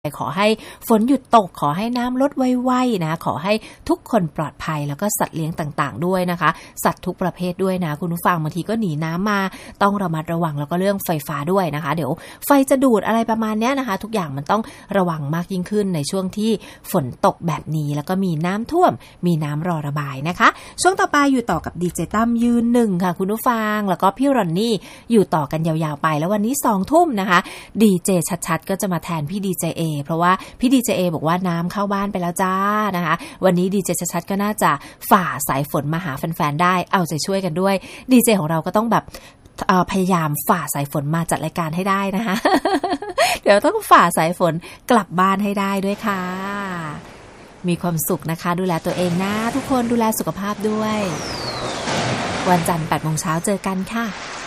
ขอให้ฝนหยุดตกขอให้น้ำลดไวๆนะขอให้ทุกคนปลอดภัยแล้วก็สัตว์เลี้ยงต่างๆด้วยนะคะสัตว์ทุกประเภทด้วยนะคุณผู้ฟังบางทีก็หนีน้ำมาต้องระมัดระวังแล้วก็เรื่องไฟฟ้าด้วยนะคะเดี๋ยวไฟจะดูดอะไรประมาณนี้นะคะทุกอย่างมันต้องระวังมากยิ่งขึ้นในช่วงที่ฝนตกแบบนี้แล้วก็มีน้ำท่วมมีน้ำรอระบายนะคะช่วงต่อไปอยู่ต่อกับดีเจตั้มยืนหนึ่งค่ะคุณผู้ฟังแล้วก็พี่รอนนี่อยู่ต่อกันยาวๆไปแล้ววันนี้20:00 นนะคะดีเจชัดๆก็จะมาแทนพี่ดีเจเอเพราะว่าพี่ดีเจเอบอกว่าน้ำเข้าบ้านไปแล้วจ้านะคะวันนี้ดีเจชัดๆก็น่าจะฝ่าสายฝนมาหาแฟนๆได้เอาใจช่วยกันด้วยดีเจของเราก็ต้องแบบพยายามฝ่าสายฝนมาจัดรายการให้ได้นะคะ เดี๋ยวต้องฝ่าสายฝนกลับบ้านให้ได้ด้วยค่ะมีความสุขนะคะดูแลตัวเองนะทุกคนดูแลสุขภาพด้วยวันจันทร์ 8:00 นเจอกันค่ะ